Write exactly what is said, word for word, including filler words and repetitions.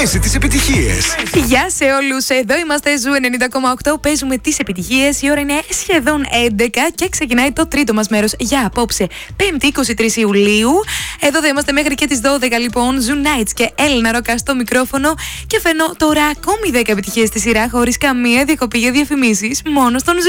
Παίζει τις επιτυχίες. Γεια σε όλους, εδώ είμαστε Ζου ενενήντα κόμμα οκτώ. Παίζουμε τις επιτυχίες. Η ώρα είναι σχεδόν έντεκα και ξεκινάει το τρίτο μας μέρος για απόψε, Πέμπτη είκοσι τρεις Ιουλίου. Εδώ θα είμαστε μέχρι και τις δώδεκα, λοιπόν. Ζου Nights και Έλληνα Ρόκα στο μικρόφωνο. Και φέρνω τώρα ακόμη δέκα επιτυχίες στη σειρά, χωρίς καμία διακοπή για διαφημίσεις, μόνο στον Ζου.